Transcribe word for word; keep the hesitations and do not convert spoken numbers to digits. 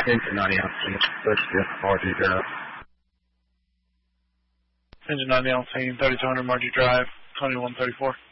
Engine ninety Alpine, thirty-two hundred Margie Drive. Engine ninety Alpine, thirty-two hundred Margie Drive, twenty-one thirty-four.